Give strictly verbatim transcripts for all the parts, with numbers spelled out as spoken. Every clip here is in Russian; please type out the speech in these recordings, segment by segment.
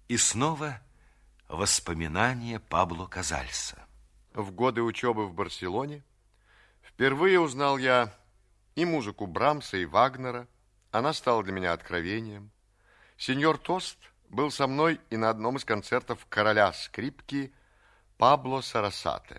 И снова воспоминания Пабло Казальса. В годы учебы в Барселоне впервые узнал я и музыку Брамса, и Вагнера. Она стала для меня откровением. Сеньор Тост был со мной и на одном из концертов короля скрипки Пабло Сарасате.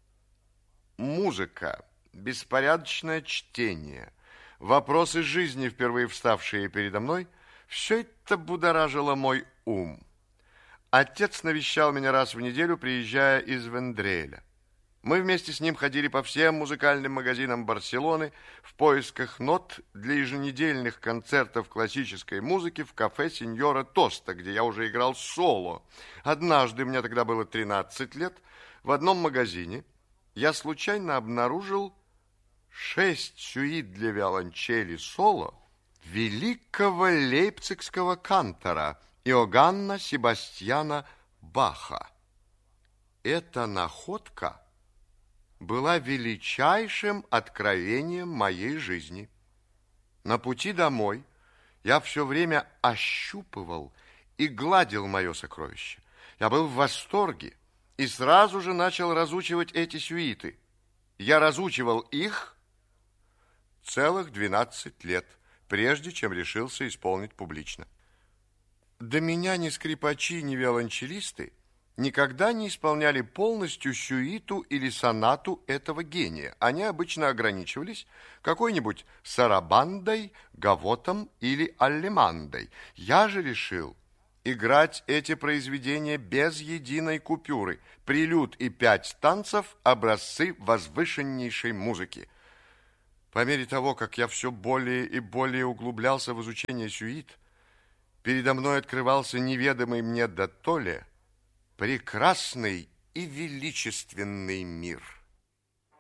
Музыка, беспорядочное чтение, вопросы жизни, впервые вставшие передо мной, все это будоражило мой ум. Отец навещал меня раз в неделю, приезжая из Вендреля. Мы вместе с ним ходили по всем музыкальным магазинам Барселоны в поисках нот для еженедельных концертов классической музыки в кафе сеньора Тоста, где я уже играл соло. Однажды, мне тогда было тринадцать лет, в одном магазине я случайно обнаружил шесть сюит для виолончели соло великого лейпцигского кантора Иоганна Себастьяна Баха. Эта находка была величайшим откровением моей жизни. На пути домой я все время ощупывал и гладил мое сокровище. Я был в восторге и сразу же начал разучивать эти сюиты. Я разучивал их целых двенадцать лет, прежде чем решился исполнить публично. До меня ни скрипачи, ни виолончелисты никогда не исполняли полностью сюиту или сонату этого гения. Они обычно ограничивались какой-нибудь сарабандой, гавотом или аллемандой. Я же решил играть эти произведения без единой купюры, прелюд и пять танцев, образцы возвышеннейшей музыки. По мере того, как я все более и более углублялся в изучение сюит, передо мной открывался неведомый мне дотоле прекрасный и величественный мир.